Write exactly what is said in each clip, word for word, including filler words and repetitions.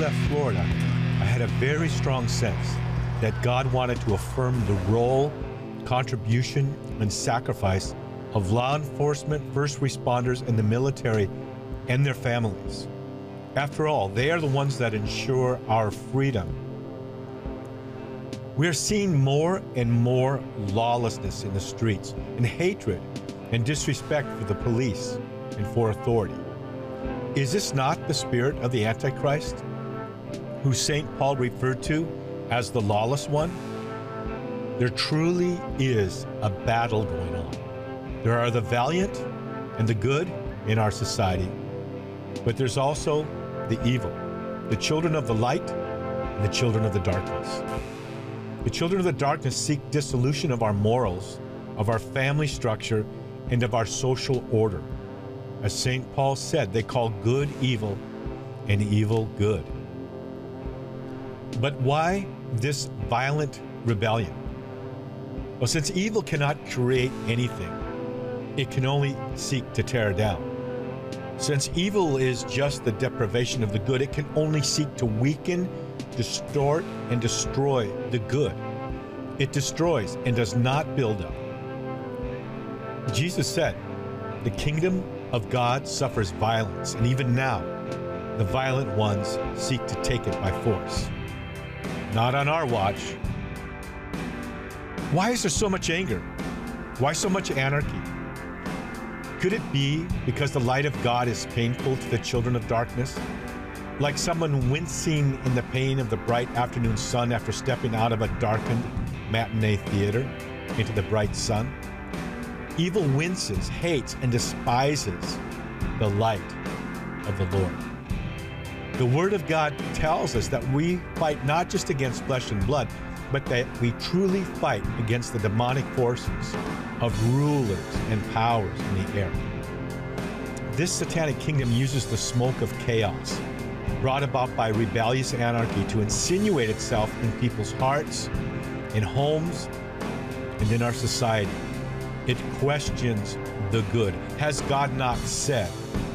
left Florida, I had a very strong sense that God wanted to affirm the role, contribution, and sacrifice of law enforcement, first responders, and the military and their families. After all, they are the ones that ensure our freedom. We are seeing more and more lawlessness in the streets, and hatred and disrespect for the police and for authority. Is this not the spirit of the Antichrist, who Saint Paul referred to as the lawless one? There truly is a battle going on. There are the valiant and the good in our society, but there's also the evil, the children of the light and the children of the darkness. The children of the darkness seek dissolution of our morals, of our family structure, and of our social order. As Saint Paul said, they call good evil and evil good. But why this violent rebellion? Well, since evil cannot create anything, it can only seek to tear down. Since evil is just the deprivation of the good, it can only seek to weaken, distort, and destroy the good. It destroys and does not build up. Jesus said, "The kingdom of God suffers violence, and even now, the violent ones seek to take it by force." Not on our watch. Why is there so much anger? Why so much anarchy? Could it be because the light of God is painful to the children of darkness? Like someone wincing in the pain of the bright afternoon sun after stepping out of a darkened matinee theater into the bright sun? Evil winces, hates, and despises the light of the Lord. The Word of God tells us that we fight not just against flesh and blood, but that we truly fight against the demonic forces of rulers and powers in the air. This satanic kingdom uses the smoke of chaos brought about by rebellious anarchy to insinuate itself in people's hearts, in homes, and in our society. It questions the good. Has God not said?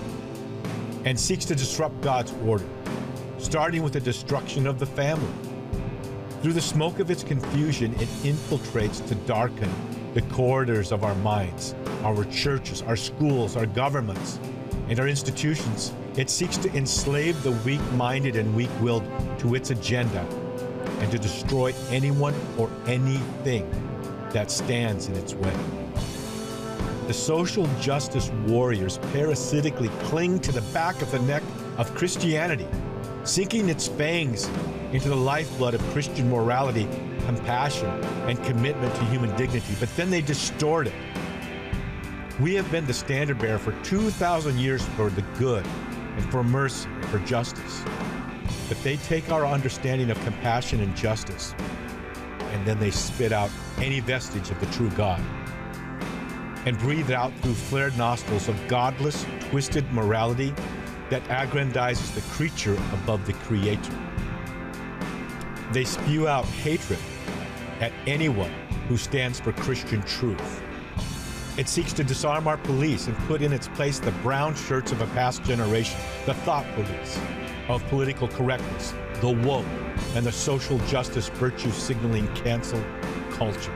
And seeks to disrupt God's order, starting with the destruction of the family. Through the smoke of its confusion, it infiltrates to darken the corridors of our minds, our churches, our schools, our governments, and our institutions. It seeks to enslave the weak-minded and weak-willed to its agenda and to destroy anyone or anything that stands in its way. The social justice warriors parasitically cling to the back of the neck of Christianity, sinking its fangs into the lifeblood of Christian morality, compassion, and commitment to human dignity, but then they distort it. We have been the standard bearer for two thousand years for the good and for mercy and for justice. But they take our understanding of compassion and justice, and then they spit out any vestige of the true God and breathe out through flared nostrils of godless, twisted morality that aggrandizes the creature above the creator. They spew out hatred at anyone who stands for Christian truth. It seeks to disarm our police and put in its place the brown shirts of a past generation, the thought police of political correctness, the woke, and the social justice virtue signaling cancel culture.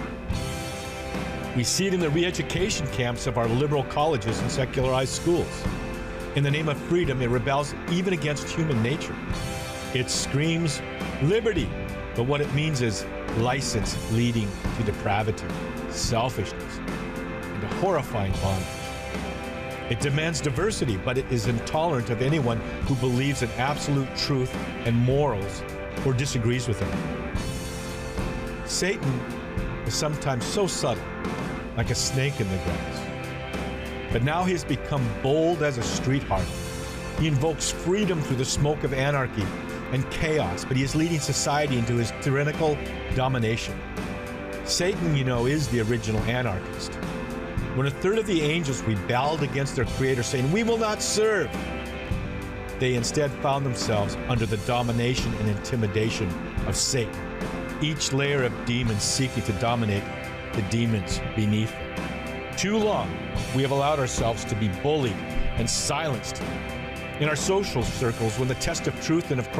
We see it in the re-education camps of our liberal colleges and secularized schools. In the name of freedom, it rebels even against human nature. It screams liberty, but what it means is license leading to depravity, selfishness, and a horrifying bondage. It demands diversity, but it is intolerant of anyone who believes in absolute truth and morals or disagrees with them. Satan is sometimes so subtle, like a snake in the grass. But now he has become bold as a street harlot. He invokes freedom through the smoke of anarchy and chaos, but he is leading society into his tyrannical domination. Satan, you know, is the original anarchist. When a third of the angels rebelled against their creator, saying, "We will not serve," they instead found themselves under the domination and intimidation of Satan, each layer of demons seeking to dominate the demons beneath them. Too long, we have allowed ourselves to be bullied and silenced. In our social circles, when the test of truth and of Christ